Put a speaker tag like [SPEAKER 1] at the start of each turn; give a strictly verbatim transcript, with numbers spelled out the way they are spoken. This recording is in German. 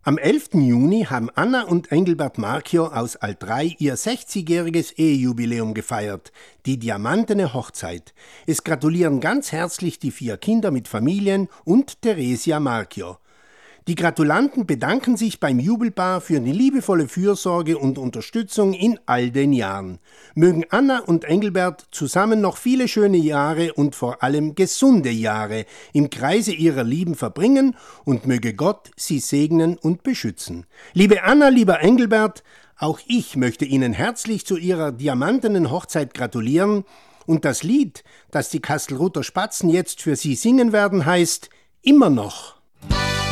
[SPEAKER 1] Am elften Juni haben Anna und Engelbert Markio aus Altrei ihr sechzigjähriges Ehejubiläum gefeiert, die diamantene Hochzeit. Es gratulieren ganz herzlich die vier Kinder mit Familien und Theresia Markio. Die Gratulanten bedanken sich beim Jubelpaar für die liebevolle Fürsorge und Unterstützung in all den Jahren. Mögen Anna und Engelbert zusammen noch viele schöne Jahre und vor allem gesunde Jahre im Kreise ihrer Lieben verbringen und möge Gott sie segnen und beschützen. Liebe Anna, lieber Engelbert, auch ich möchte Ihnen herzlich zu Ihrer diamantenen Hochzeit gratulieren und das Lied, das die Kastelruther Spatzen jetzt für Sie singen werden, heißt »Immer noch«.